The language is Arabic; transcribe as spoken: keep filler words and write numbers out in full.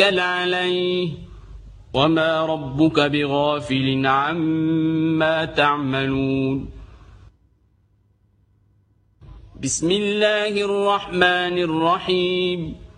عليه وما ربك بغافل عما تعملون بسم الله الرحمن الرحيم